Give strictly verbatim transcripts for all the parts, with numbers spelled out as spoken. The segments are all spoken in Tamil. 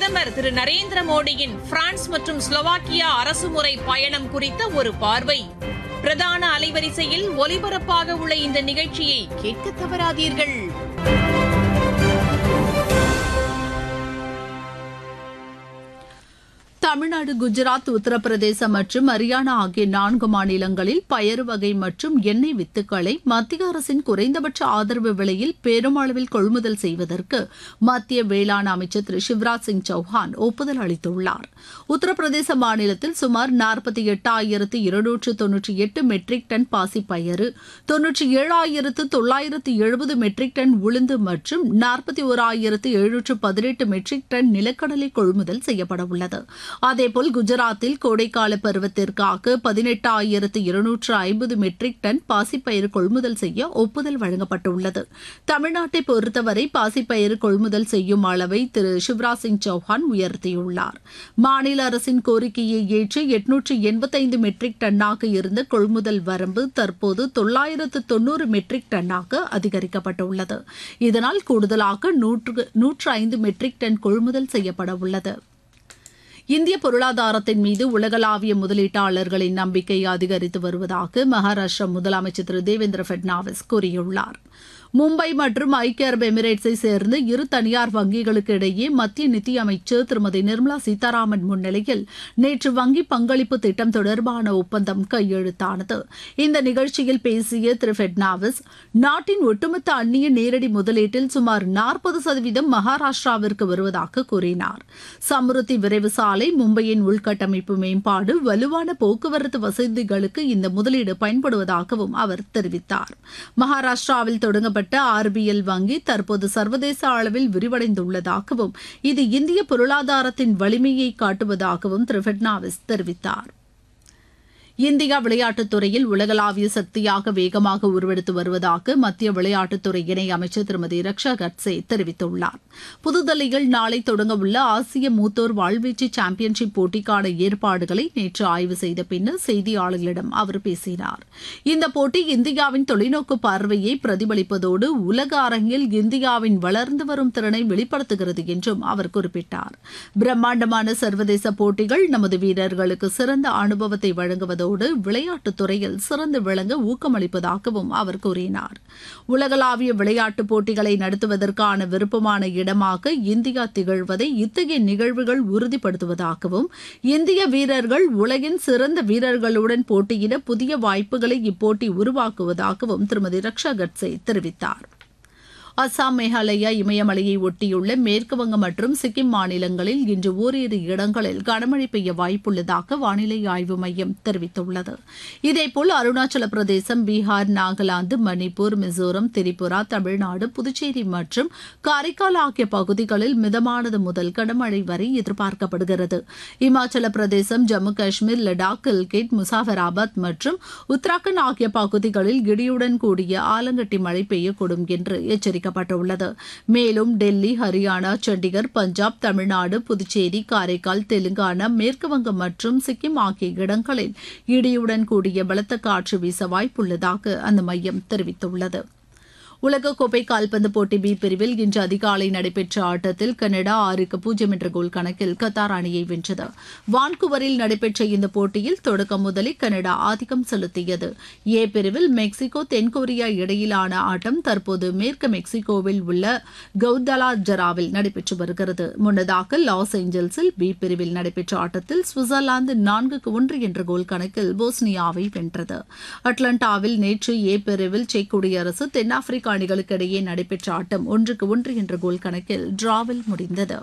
பிரதமர் திரு நரேந்திர மோடியின் பிரான்ஸ் மற்றும் ஸ்லோவாக்கியா அரசுமுறை பயணம் குறித்த ஒரு பார்வை. பிரதான அலைவரிசையில் ஒலிபரப்பாக உள்ள இந்த நிகழ்ச்சியை கேட்க தவறாதீர்கள். தமிழ்நாடு, குஜராத், உத்தரப்பிரதேசம் மற்றும் ஹரியானா ஆகிய நான்கு மாநிலங்களில் பயறு வகை மற்றும் எண்ணெய் வித்துக்களை மத்திய அரசின் குறைந்தபட்ச ஆதரவு விலையில் பெருமளவில் கொள்முதல் செய்வதற்கு மத்திய வேளாண் அமைச்சர் திரு சிவராஜ் சிங் சௌஹான் ஒப்புதல் அளித்துள்ளார். உத்தரப்பிரதேச மாநிலத்தில் சுமார் நாற்பத்தி எட்டாயிரத்து இருநூற்று தொன்னூற்றி எட்டு மெட்ரிக் டன் பாசிப்பயறு, தொன்னூற்றி ஏழாயிரத்து தொள்ளாயிரத்து எழுபது மெட்ரிக் டன் உளுந்து மற்றும் நாற்பத்தி ஓராயிரத்து எழுநூற்று பதினெட்டு மெட்ரிக் டன் நிலக்கடலை கொள்முதல் செய்யப்பட உள்ளது. அதேபோல் குஜராத்தில் கோடைக்கால பருவத்திற்காக பதினெட்டாயிரத்து இருநூற்று ஐம்பது மெட்ரிக் டன் பாசிப்பயிறு கொள்முதல் செய்ய ஒப்புதல் வழங்கப்பட்டுள்ளது. தமிழ்நாட்டை பொறுத்தவரை பாசிப்பயிறு கொள்முதல் செய்யும் அளவை திரு சிவராஜ் சிங் சௌஹான் உயர்த்தியுள்ளார். மாநில அரசின் கோரிக்கையை ஏற்று எட்நூற்று எண்பத்தைந்து மெட்ரிக் டன்னாக இருந்த கொள்முதல் வரம்பு தற்போது தொள்ளாயிரத்து தொன்னூறு மெட்ரிக் டன்னாக அதிகரிக்கப்பட்டுள்ளது. இதனால் கூடுதலாக நூற்று நூற்று ஐந்து மெட்ரிக் டன் கொள்முதல் செய்யப்பட உள்ளது. இந்திய பொருளாதாரத்தின் மீது உலகளாவிய முதலீட்டாளர்களின் நம்பிக்கை அதிகரித்து வருவதாக மகாராஷ்டிரா முதலமைச்சர் திரு தேவேந்திர பட்னாவிஸ் கூறியுள்ளார். மும்பை மற்றும் ஐக்கிய அரபு எமிரேட்ஸை சேர்ந்த இரு தனியார் வங்கிகளுக்கு இடையே மத்திய நிதியமைச்சர் திருமதி நிர்மலா சீதாராமன் முன்னிலையில் நேற்று வங்கி பங்களிப்பு திட்டம் தொடர்பான ஒப்பந்தம் கையெழுத்தானது. இந்த நிகழ்ச்சியில் பேசிய திரு பட்னாவிஸ், நாட்டின் ஒட்டுமொத்த அந்நிய நேரடி முதலீட்டில் சுமார் நாற்பது சதவீதம் மகாராஷ்டிராவிற்கு வருவதாக கூறினார். சம்ருத்தி விரைவு சாலை, மும்பையின் உள்கட்டமைப்பு மேம்பாடு, வலுவான போக்குவரத்து வசதிகளுக்கு இந்த முதலீடு பயன்படுவதாகவும் அவர் தெரிவித்தார். மகாராஷ்டிராவில் தொடங்க ஆர்பிஎல் வங்கி தற்போது சர்வதேச அளவில் விரிவடைந்துள்ளதாகவும் இது இந்திய பொருளாதாரத்தின் வலிமையை காட்டுவதாகவும் திரு பட்னாவிஸ் தெரிவித்தார். இந்தியா விளையாட்டுத் துறையில் உலகளாவிய சக்தியாக வேகமாக உருவெடுத்து வருவதாக மத்திய விளையாட்டுத்துறை இணை அமைச்சர் திருமதி ரக்ஷா கட்சே தெரிவித்துள்ளார். புதுதில்லியில் நாளை தொடங்கவுள்ள ஆசிய மூத்தோர் வாழ்வீச்சு சாம்பியன்ஷிப் போட்டிக்கான ஏற்பாடுகளை நேற்று ஆய்வு செய்த பின்னர் செய்தியாளர்களிடம் அவர் பேசினார். இந்த போட்டி இந்தியாவின் தொலைநோக்கு பார்வையை பிரதிபலிப்பதோடு உலக அரங்கில் இந்தியாவின் வளர்ந்து வரும் திறனை வெளிப்படுத்துகிறது என்றும் அவர் குறிப்பிட்டார். பிரம்மாண்டமான சர்வதேச போட்டிகள் நமது வீரர்களுக்கு சிறந்த அனுபவத்தை வழங்குவதோடு விளையாட்டுத் துறையில் சிறந்து விளங்க ஊக்கமளிப்பதாகவும் அவர் கூறினார். உலகளாவிய விளையாட்டுப் போட்டிகளை நடத்துவதற்கான விருப்பமான இடமாக இந்தியா திகழ்வதை இத்தகைய நிகழ்வுகள் உறுதிப்படுத்துவதாகவும் இந்திய வீரர்கள் உலகின் சிறந்த வீரர்களுடன் போட்டியிட புதிய வாய்ப்புகளை இப்போட்டி உருவாக்குவதாகவும் திருமதி ரக்ஷா கட்சே தெரிவித்தார். அசாம், மேகாலயா, இமயமலையை ஒட்டியுள்ள மேற்குவங்கம் மற்றும் சிக்கிம் மாநிலங்களில் இன்று ஓரிரு இடங்களில் கனமழை பெய்ய வாய்ப்புள்ளதாக வானிலை ஆய்வு மையம் தெரிவித்துள்ளது. இதேபோல் அருணாச்சல பிரதேசம், பீகார், நாகாலாந்து, மணிப்பூர், மிசோரம், திரிபுரா, தமிழ்நாடு, புதுச்சேரி மற்றும் காரைக்கால் ஆகிய பகுதிகளில் மிதமானது முதல் கனமழை வரை எதிர்பார்க்கப்படுகிறது. இமாச்சல பிரதேசம், ஜம்மு காஷ்மீர், லடாக், கில்கிட், முசாஃபராபாத் மற்றும் உத்தராகண்ட் ஆகிய பகுதிகளில் இடியுடன் கூடிய ஆலங்கட்டி மழை பெய்யக்கூடும் என்று எச்சரிக்கை ப்பட்டுள்ளது. மேலும் டெல்லி, ஹரியானா, சண்டிகர், பஞ்சாப், தமிழ்நாடு, புதுச்சேரி, காரைக்கால், தெலுங்கானா, மேற்குவங்கம் மற்றும் சிக்கிம் ஆகிய இடங்களில் இடியுடன் கூடிய பலத்த காற்று வீச வாய்ப்புள்ளதாக அந்த மையம் தெரிவித்துள்ளது. உலகக்கோப்பை கால்பந்து போட்டி பி பிரிவில் இன்று அதிகாலை நடைபெற்ற ஆட்டத்தில் கனடா ஆறுக்கு பூஜ்ஜியம் என்ற கோல் கணக்கில் கத்தார் அணியை வென்றது. வான்குவரில் நடைபெற்ற இந்த போட்டியில் தொடக்கம் முதலில் கனடா ஆதிக்கம் செலுத்தியது. ஏ பிரிவில் மெக்சிகோ, தென்கொரியா இடையிலான ஆட்டம் தற்போது மேற்கு மெக்சிகோவில் உள்ள கவுதலாஜராவில் நடைபெற்று வருகிறது. முன்னதாக லாஸ் ஏஞ்சல்ஸில் பி பிரிவில் நடைபெற்ற ஆட்டத்தில் சுவிட்சர்லாந்து நான்குக்கு ஒன்று என்ற கோல் கணக்கில் போஸ்னியாவை வென்றது. அட்லாண்டாவில் நேற்று ஏ பிரிவில் செக் குடியரசு, தென்னாப்பிரிக்கா அணிகளுக்கு இடையே நடைபெற்ற ஆட்டம் ஒன்றுக்கு ஒன்று என்ற கோல் கணக்கில் டிராவில் முடிந்தது.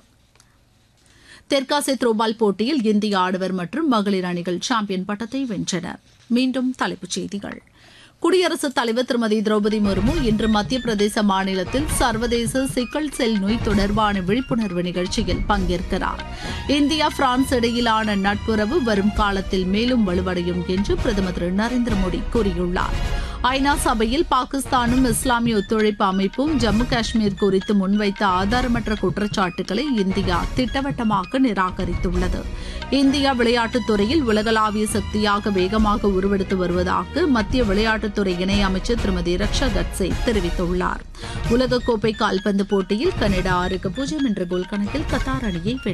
தெற்காசிய த்ரோபால் போட்டியில் இந்திய ஆடவர் மற்றும் மகளிர் அணிகள் சாம்பியன் பட்டத்தை வென்றன. மீண்டும் தலைப்புச் செய்திகள். குடியரசுத் தலைவர் திருமதி திரௌபதி முர்மு இன்று மத்திய பிரதேச மாநிலத்தில் சர்வதேச சிக்கல் செல் நோய் தொடர்பான விழிப்புணர்வு நிகழ்ச்சியில் பங்கேற்கிறார். இந்தியா, பிரான்ஸ் இடையிலான நட்புறவு வரும் காலத்தில் மேலும் வலுவடையும் என்று பிரதமர் திரு நரேந்திர மோடி கூறியுள்ளார். ஐநா சபையில் பாகிஸ்தானும் இஸ்லாமிய ஒத்துழைப்பு அமைப்பும் ஜம்மு காஷ்மீர் குறித்து முன்வைத்த ஆதாரமற்ற குற்றச்சாட்டுகளை இந்தியா திட்டவட்டமாக நிராகரித்துள்ளது. இந்தியா விளையாட்டுத் துறையில் உலகளாவிய சக்தியாக வேகமாக உருவெடுத்து வருவதாக மத்திய விளையாட்டுத்துறை இணை அமைச்சர் திருமதி ரக்ஷா கட்சே தெரிவித்துள்ளார். உலகக்கோப்பை கால்பந்து போட்டியில் கனடா ஆறுக்கு பூஜ்ஜியம் என்ற கோல் கணக்கில் கத்தார் அணியை